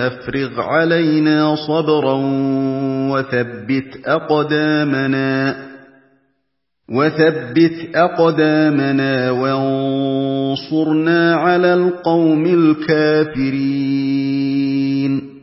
وأفرغ علينا صبرا وثبت أقدامنا وانصرنا على القوم الكافرين